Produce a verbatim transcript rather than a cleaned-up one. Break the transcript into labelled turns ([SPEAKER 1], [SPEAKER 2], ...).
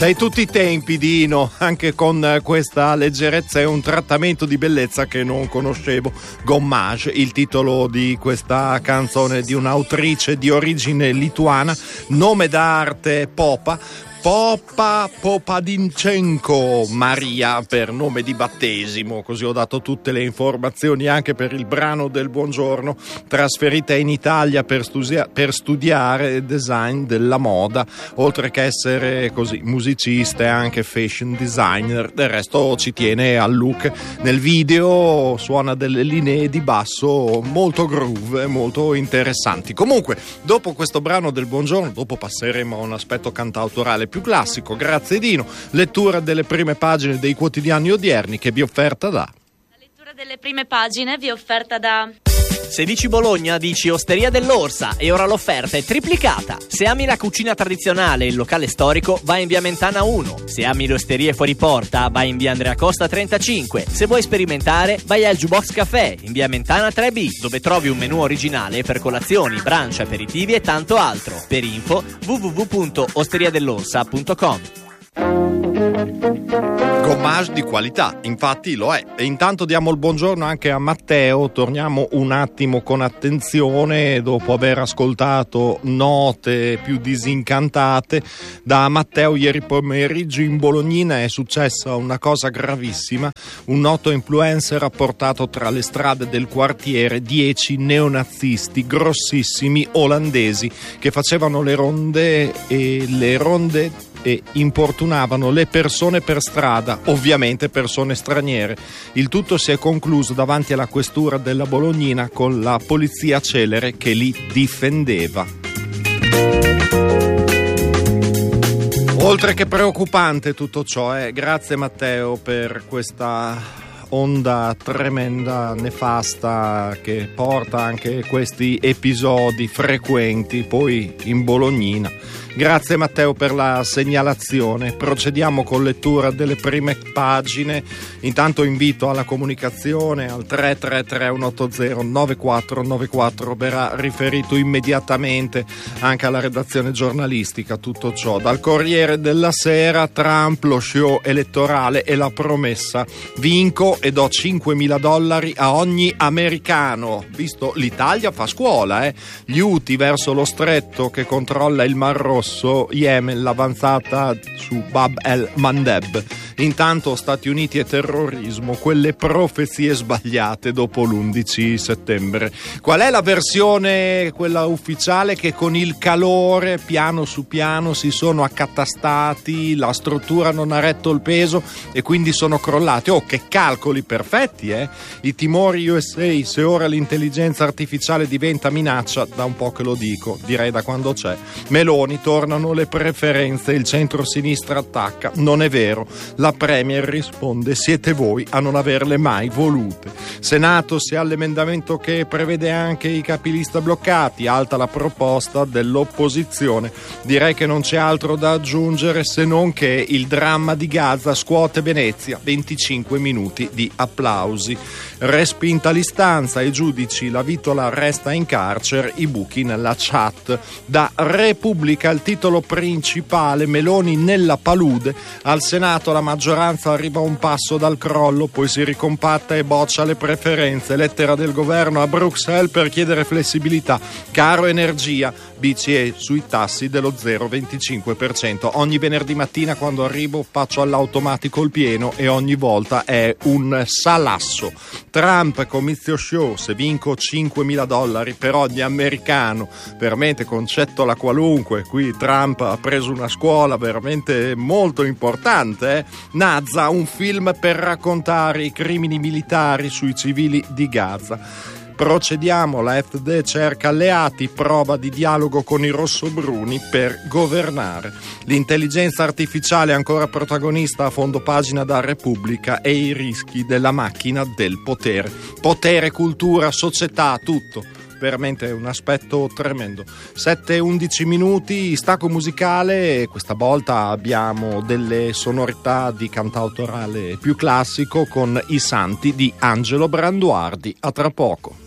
[SPEAKER 1] Dai tutti i tempi, Dino, anche con questa leggerezza e un trattamento di bellezza che non conoscevo. Gommage, il titolo di questa canzone di un'autrice di origine lituana, nome d'arte Popa. Popa Popadinchenko Maria per nome di battesimo, così ho dato tutte le informazioni anche per il brano del buongiorno. Trasferita in Italia per, studia- per studiare design della moda, oltre che essere così musicista e anche fashion designer. Del resto ci tiene al look. Nel video suona delle linee di basso molto groove, molto interessanti. Comunque, dopo questo brano del buongiorno, dopo passeremo a un aspetto cantautorale più classico. Grazie Dino. Lettura delle prime pagine dei quotidiani odierni che vi offerta da...
[SPEAKER 2] La lettura delle prime pagine vi è offerta da...
[SPEAKER 3] Se dici Bologna, dici Osteria dell'Orsa e ora l'offerta è triplicata. Se ami la cucina tradizionale e il locale storico, vai in via Mentana uno. Se ami le osterie fuori porta, vai in via Andrea Costa trentacinque. Se vuoi sperimentare, vai al Jukebox Café in via Mentana tre B, dove trovi un menù originale per colazioni, brunch, aperitivi e tanto altro. Per info w w w punto osteria dell'orsa punto com.
[SPEAKER 1] Gommage di qualità, infatti lo è. E intanto diamo il buongiorno anche a Matteo. Torniamo un attimo con attenzione dopo aver ascoltato note più disincantate da Matteo. Ieri pomeriggio in Bolognina è successa una cosa gravissima. Un noto influencer ha portato tra le strade del quartiere dieci neonazisti grossissimi olandesi che facevano le ronde e le ronde e importunavano le persone per strada, ovviamente persone straniere. Il tutto si è concluso davanti alla questura della Bolognina con la polizia celere che li difendeva. Oltre che preoccupante tutto ciò, eh. Grazie Matteo per questa onda tremenda, nefasta, che porta anche questi episodi frequenti poi in Bolognina. Grazie Matteo per la segnalazione. Procediamo con lettura delle prime pagine. Intanto invito alla comunicazione al tre tre tre uno otto zero nove quattro nove quattro. Verrà riferito immediatamente anche alla redazione giornalistica tutto ciò. Dal Corriere della Sera: Trump, lo show elettorale e la promessa. Vinco e do cinquemila dollari a ogni americano. Visto l'Italia fa scuola, eh? Gli Houthi verso lo stretto che controlla il Mar Rosso. Yemen, l'avanzata su Bab el-Mandeb. Intanto Stati Uniti e terrorismo, quelle profezie sbagliate dopo l'undici settembre. Qual è la versione, quella ufficiale, che con il calore piano su piano si sono accatastati, la struttura non ha retto il peso e quindi sono crollati? Oh, che calcoli perfetti, eh? I timori U S A, se ora l'intelligenza artificiale diventa minaccia, da un po' che lo dico, direi da quando c'è. Meloni, tornano le preferenze, il centro-sinistra attacca. Non è vero. La Premier risponde: siete voi a non averle mai volute. Senato, si ha l'emendamento che prevede anche i capilista bloccati. Alta la proposta dell'opposizione. Direi che non c'è altro da aggiungere se non che il dramma di Gaza scuote Venezia. venticinque minuti di applausi. Respinta l'istanza, i giudici, la Vitola resta in carcere, i buchi nella chat. Da Repubblica il titolo principale: Meloni nella palude. Al Senato la maggioranza arriva a un passo dal crollo, poi si ricompatta e boccia le preferenze. Lettera del governo a Bruxelles per chiedere flessibilità. Caro energia, B C E sui tassi dello zero virgola venticinque per cento. Ogni venerdì mattina quando arrivo faccio all'automatico il pieno e ogni volta è un salasso. Trump, comizio show, se vinco cinquemila dollari per ogni americano. Veramente concetto la qualunque. Qui Trump ha preso una scuola veramente molto importante, eh? Nazza, un film per raccontare i crimini militari sui civili di Gaza. Procediamo, la F D cerca alleati, prova di dialogo con i rossobruni per governare. L'intelligenza artificiale ancora protagonista a fondo pagina da Repubblica e i rischi della macchina del potere. Potere, cultura, società, tutto. Veramente un aspetto tremendo. sette e undici minuti, stacco musicale, e questa volta abbiamo delle sonorità di cantautorale più classico con I Santi di Angelo Branduardi. A tra poco.